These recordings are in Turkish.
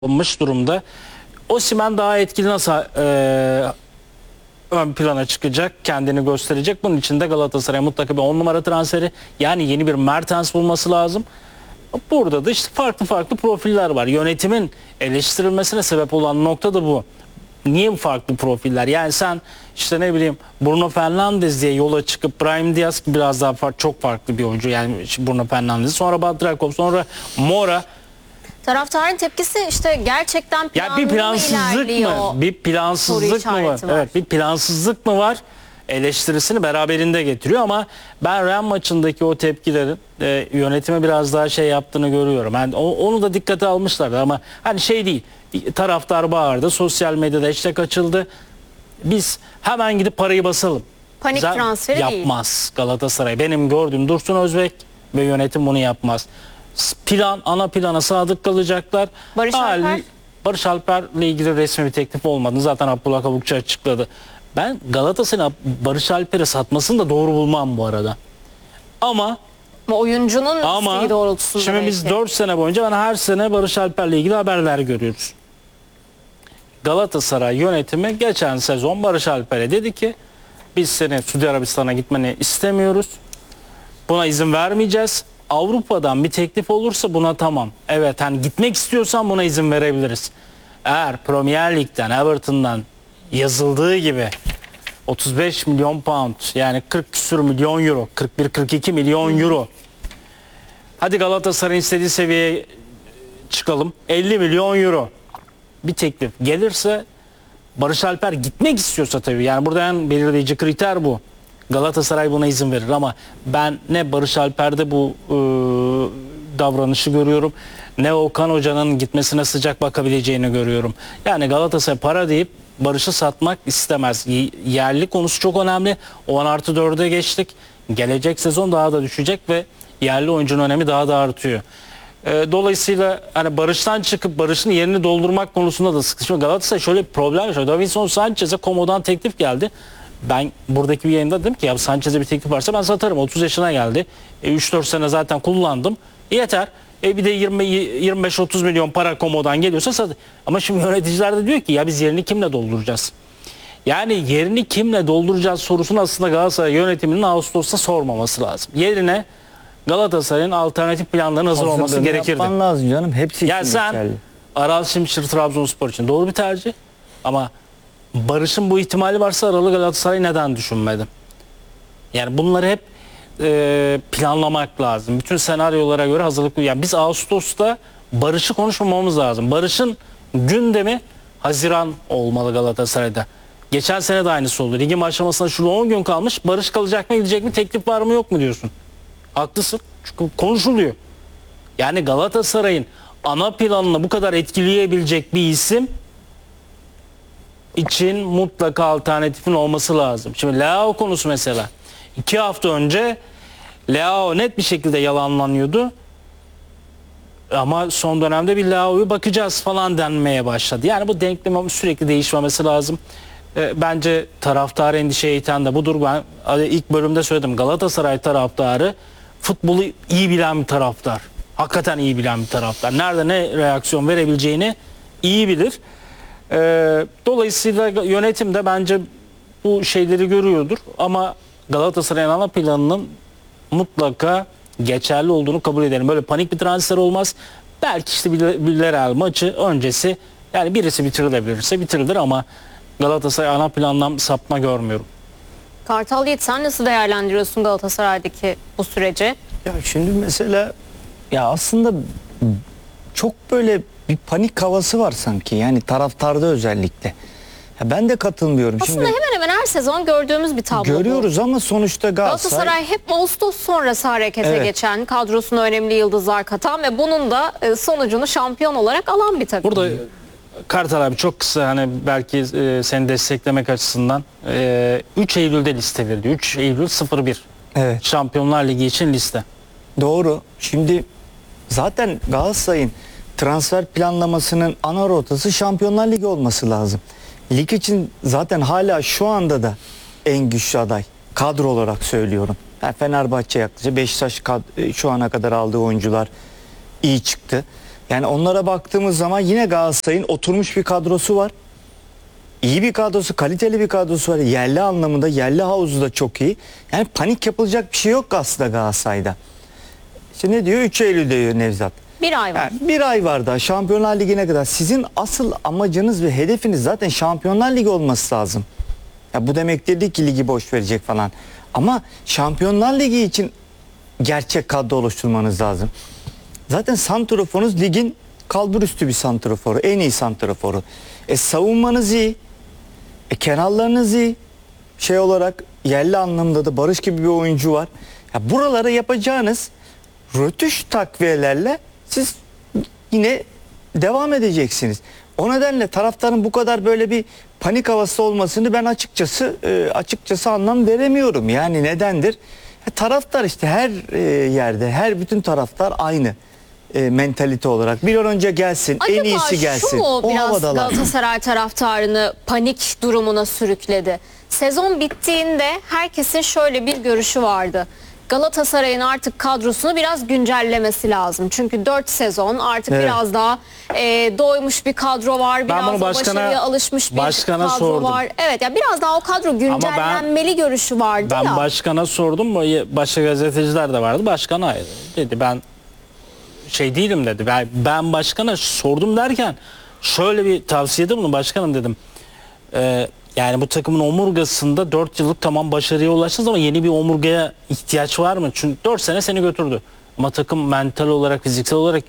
alınmış durumda. Osimhen daha etkili nasıl ön plana çıkacak, kendini gösterecek. Bunun için de Galatasaray'a mutlaka bir 10 numara transferi, yani yeni bir Mertens bulması lazım. Burada da işte farklı profiller var. Yönetimin eleştirilmesine sebep olan nokta da bu. Niye farklı profiller? Yani sen işte ne bileyim Bruno Fernandes diye yola çıkıp Brahim Diaz biraz daha çok farklı bir oyuncu. Yani Bruno Fernandes, sonra Badrakov, sonra Mora. Taraftarın tepkisi işte gerçekten planlı Ya bir plansızlık mı ilerliyor? mı? Bir plansızlık mı var? Evet, bir plansızlık mı var? Eleştirisini beraberinde getiriyor ama ben Real maçındaki o tepkilerin yönetime biraz daha şey yaptığını görüyorum. Yani onu da dikkate almışlardı ama hani şey değil. Taraftar bağırdı, sosyal medyada hashtag açıldı. Biz hemen gidip parayı basalım. Panik transferi değil. Yapmaz Galatasaray. Benim gördüğüm Dursun Özbek ve yönetim bunu yapmaz. Ana plana sadık kalacaklar. Barış Alper'le ilgili resmi bir teklif olmadı. Zaten Abdullah Kavukçu açıkladı. Ben Galatasaray'ın Barış Alper'e satmasını da doğru bulmam bu arada. Ama oyuncunun isteği doğrultusunda şimdi biz 4 sene boyunca her sene Barış Alper'le ilgili haberler görüyoruz. Galatasaray yönetimi geçen sezon Barış Alper'e dedi ki biz seni Suudi Arabistan'a gitmeni istemiyoruz. Buna izin vermeyeceğiz. Avrupa'dan bir teklif olursa buna tamam. Evet, hani gitmek istiyorsan buna izin verebiliriz. Eğer Premier Lig'den, Everton'dan yazıldığı gibi 35 milyon pound, yani 40 küsur milyon euro, 41-42 milyon euro. Hadi Galatasaray'ın istediği seviyeye çıkalım. 50 milyon euro bir teklif gelirse, Barış Alper gitmek istiyorsa tabii, yani burada en belirleyici kriter bu. Galatasaray buna izin verir ama ben ne Barış Alper'de bu davranışı görüyorum, ne Okan Hoca'nın gitmesine sıcak bakabileceğini görüyorum. Yani Galatasaray para deyip Barış'ı satmak istemez. Yerli konusu çok önemli. 10+4'e geçtik. Gelecek sezon daha da düşecek ve yerli oyuncunun önemi daha da artıyor. Dolayısıyla hani Barış'tan çıkıp Barış'ın yerini doldurmak konusunda da sıkıntı. Şimdi Galatasaray şöyle bir problem yaşıyor. Davinson Sanchez'e Como'dan teklif geldi. Ben buradaki bir yayında dedim ki ya Sanchez'e bir teklif varsa ben satarım. 30 yaşına geldi. 3-4 sene zaten kullandım. Yeter. Bir de 25-30 milyon para Como'dan geliyorsa sat. Ama şimdi yöneticiler de diyor ki ya biz yerini kimle dolduracağız? Yani yerini kimle dolduracağız sorusunu aslında Galatasaray yönetiminin Ağustos'ta sormaması lazım. Yerine Galatasaray'ın alternatif planlarının hazır olması gerekirdi. Yapman lazım canım. Hepsi yani için sen geçerli. Aral Şimşir Trabzonspor için doğru bir tercih. Ama Barış'ın bu ihtimali varsa Aral'ı Galatasaray neden düşünmedi? Yani bunları hep planlamak lazım. Bütün senaryolara göre hazırlıklı. Yani biz Ağustos'ta Barış'ı konuşmamamız lazım. Barış'ın gündemi Haziran olmalı Galatasaray'da. Geçen sene de aynısı oldu. Ligin başlamasına şurada 10 gün kalmış. Barış kalacak mı, gidecek mi, teklif var mı yok mu diyorsun. Haklısın. Çünkü konuşuluyor. Yani Galatasaray'ın ana planını bu kadar etkileyebilecek bir isim için mutlaka alternatifin olması lazım. Şimdi Leao konusu mesela. 2 hafta önce Leao net bir şekilde yalanlanıyordu. Ama son dönemde bir Leao'yu bakacağız falan denmeye başladı. Yani bu denklem sürekli değişmemesi lazım. Bence taraftarı endişeye iten de budur. Ben ilk bölümde söyledim. Galatasaray taraftarı futbolu iyi bilen bir taraftar. Hakikaten iyi bilen bir taraftar. Nerede ne reaksiyon verebileceğini iyi bilir. Dolayısıyla yönetim de bence bu şeyleri görüyordur. Ama Galatasaray'ın ana planının mutlaka geçerli olduğunu kabul edelim. Böyle panik bir transfer olmaz. Belki işte Villarreal maçı öncesi, yani birisi bitirilebilirse bitirilir ama Galatasaray ana plandan sapma görmüyorum. Kartal Yiğit, sen nasıl değerlendiriyorsun Galatasaray'daki bu süreci? Ya şimdi mesela ya aslında çok böyle bir panik havası var sanki. Yani taraftarda özellikle. Ya ben de katılmıyorum. Aslında şimdi hemen hemen her sezon gördüğümüz bir tablo görüyoruz bu. ama sonuçta Galatasaray hep Ağustos sonrası harekete geçen, kadrosuna önemli yıldızlar katan ve bunun da sonucunu şampiyon olarak alan bir takım. Burada Kartal abi çok kısa, hani belki seni desteklemek açısından 3 Eylül'de liste veriliyor. 3 Eylül 01. Evet. Şampiyonlar Ligi için liste. Doğru. Şimdi zaten Galatasaray'ın transfer planlamasının ana rotası Şampiyonlar Ligi olması lazım. Lig için zaten hala şu anda da en güçlü aday. Kadro olarak söylüyorum. Yani Fenerbahçe yaklaşık, Beşiktaş şu ana kadar aldığı oyuncular iyi çıktı. Yani onlara baktığımız zaman yine Galatasaray'ın oturmuş bir kadrosu var. İyi bir kadrosu, kaliteli bir kadrosu var. Yerli anlamında, yerli havuzu da çok iyi. Yani panik yapılacak bir şey yok aslında Galatasaray'da. İşte ne diyor? 3 Eylül diyor Nevzat. Bir ay var. Yani bir ay var daha Şampiyonlar Ligi'ne kadar. Sizin asıl amacınız ve hedefiniz zaten Şampiyonlar Ligi olması lazım. Ya bu demek değil ki ligi boş verecek falan. Ama Şampiyonlar Ligi için gerçek kadro oluşturmanız lazım. Zaten santraforunuz ligin kalburüstü bir santraforu. En iyi santraforu. Savunmanız iyi. Kenarlarınız iyi. Şey olarak yerli anlamda da Barış gibi bir oyuncu var. Ya buralara yapacağınız rötuş takviyelerle siz yine devam edeceksiniz. O nedenle taraftarın bu kadar böyle bir panik havası olmasını ben açıkçası anlam veremiyorum. Yani nedendir? Taraftar işte her yerde, her bütün taraftar aynı mentalite olarak. Bir an önce gelsin, Acaba en iyisi gelsin. şu mu O biraz havadalar. Galatasaray taraftarını panik durumuna sürükledi? Sezon bittiğinde herkesin şöyle bir görüşü vardı. Galatasaray'ın artık kadrosunu biraz güncellemesi lazım. Çünkü 4 sezon artık Evet. biraz daha doymuş bir kadro var. Biraz bunu da başkana- başarıya alışmış bir başkana kadro sordum. var. Evet ya biraz daha o kadro güncellenmeli görüşü vardı Ben ya. başkana sordum. Başka gazeteciler de vardı. Başkan hayır dedi. Ben şey değilim dedi. Ben başkana sordum derken şöyle bir tavsiyede bulundum. Başkanım dedim. Yani bu takımın omurgasında 4 yıllık tamam başarıya ulaştınız ama yeni bir omurgaya ihtiyaç var mı? Çünkü 4 sene seni götürdü. Ama takım mental olarak, fiziksel olarak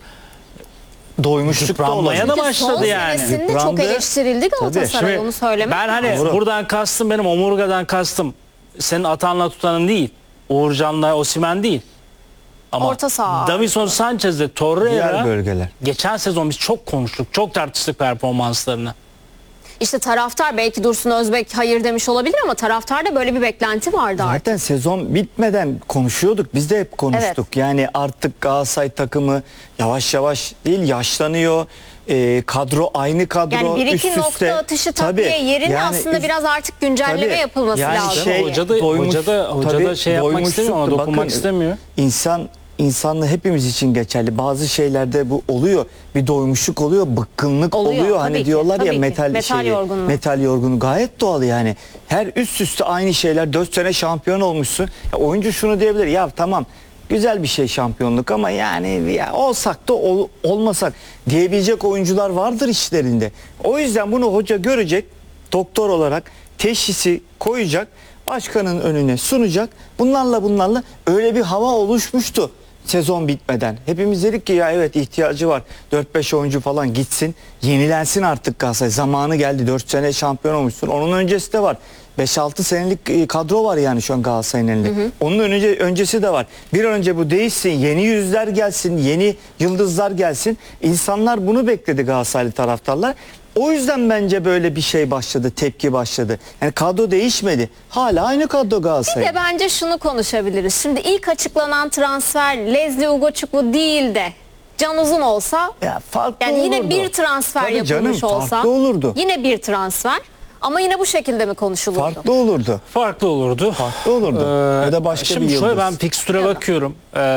Doymuşluk da yıpranmaya olabilir. da başladı Son yani. senesinde çok Yıprandı. eleştirildi Galatasaray, Şimdi onu söylemek ben hani Doğru. buradan kastım benim omurgadan kastım senin atanla tutanın değil. Uğurcan'la Osimhen değil. Ama Orta saha. Davinson Sanchez'le Diğer Torreira bölgeler. geçen sezon biz çok konuştuk. Çok tartıştık performanslarını. İşte taraftar belki Dursun Özbek hayır demiş olabilir ama taraftarda böyle bir beklenti vardı artık. Zaten sezon bitmeden konuşuyorduk. Biz de hep konuştuk. Yani artık Galatasaray takımı yavaş yavaş değil yaşlanıyor. Kadro aynı kadro Yani bir üst iki nokta üste. atışı Tabii, takviye yerine yani aslında biraz artık güncelleme tabii. yapılması Yani lazım. şey- Hoca da tabii, şey yapmak istemiyor ama doymuşluktu. dokunmak Bakın, istemiyor. İnsanlığı hepimiz için geçerli. Bazı şeylerde bu oluyor. Bir doymuşluk oluyor, bıkkınlık Oluyor, oluyor. tabii Hani ki, diyorlar tabii ya ki. metal Metal yorgunluğu. Metal yorgunluğu gayet doğal yani. Her üst üste aynı şeyler 4 sene şampiyon olmuşsun. Ya oyuncu şunu diyebilir. Ya tamam güzel bir şey şampiyonluk ama yani ya olsak da olmasak diyebilecek oyuncular vardır işlerinde. O yüzden bunu hoca görecek, doktor olarak teşhisi koyacak, başkanın önüne sunacak. Bunlarla öyle bir hava oluşmuştu sezon bitmeden. Hepimiz dedik ki ya evet ihtiyacı var. 4-5 oyuncu falan gitsin, yenilensin artık Galatasaray. Zamanı geldi. 4 sene şampiyon olmuşsun. Onun öncesi de var. 5-6 senelik kadro var yani şu an Galatasaray'ın elinde. Onun öncesi de var. Bir an önce bu değişsin, yeni yüzler gelsin, yeni yıldızlar gelsin. İnsanlar bunu bekledi Galatasaraylı taraftarlar. O yüzden bence böyle bir şey başladı, tepki başladı. Yani kadro değişmedi. Hala aynı kadro Bir Galatasaray. de bence şunu konuşabiliriz. Şimdi ilk açıklanan transfer Leslie Ugochukwu değil de Can Uzun olsa Ya farklı yani yine olurdu. bir transfer Tabii yapılmış canım, olsa farklı olurdu. yine bir transfer ama yine bu şekilde mi konuşulurdu? Farklı olurdu. Farklı olurdu. Farklı olurdu. Ya da başka Şimdi bir şöyle yıldız. ben fikstüre bakıyorum.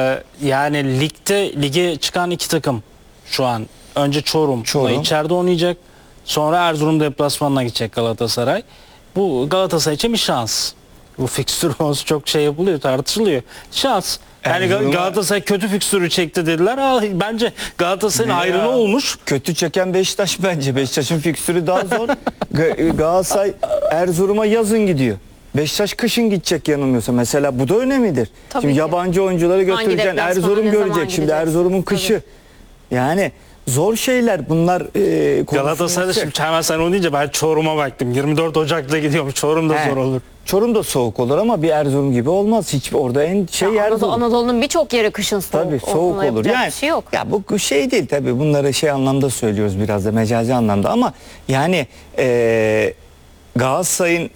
Yani lige çıkan iki takım şu an. Önce Çorum. Çorum. içeride oynayacak. Sonra Erzurum deplasmanına gidecek Galatasaray. Bu Galatasaray için bir şans. Bu fikstür konusu çok şey yapılıyor, tartışılıyor. Şans. Yani Galatasaray kötü fikstürü çekti dediler. Bence Galatasaray'ın ayrını olmuş. Kötü çeken Beşiktaş bence. Beşiktaş'ın fikstürü daha zor. Galatasaray Erzurum'a yazın gidiyor. Beşiktaş kışın gidecek yanılmıyorsa. Mesela bu da önemlidir. Tabii Şimdi ki. yabancı oyuncuları götüreceksin. deplasmana, Erzurum ne zaman görecek. Şimdi gideceksin? Erzurum'un kışı. Yani zor şeyler bunlar. Galatasaray'da şimdi hemen sen onu deyince ben Çorum'a baktım. 24 Ocak'ta gidiyorum. Çorum'da zor olur. Çorum da soğuk olur ama bir Erzurum gibi olmaz. Hiç orada en şey Erzurum. Anadolu'nun birçok yeri kışın soğuk. Tabii soğuk Ona olur. yapacak Yani bir şey yok. ya bu şey değil tabii. Bunları şey anlamda söylüyoruz biraz da mecazi anlamda ama yani Galatasaray'ın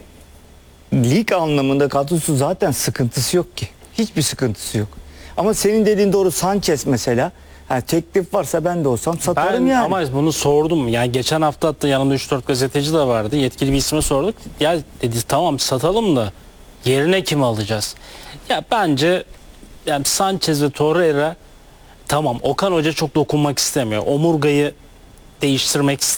lig anlamında kadrosu zaten sıkıntısı yok ki. Hiçbir sıkıntısı yok. Ama senin dediğin doğru Sanchez mesela. Ha, teklif varsa ben de olsam satarım Ben yani. ama bunu sordum. Yani geçen hafta hatta yanımda 3-4 gazeteci de vardı. Yetkili bir isme sorduk. Ya dedi tamam satalım da yerine kimi alacağız? Ya bence yani Sanchez ve Torreira Tamam, Okan Hoca çok dokunmak istemiyor. Omurgayı değiştirmek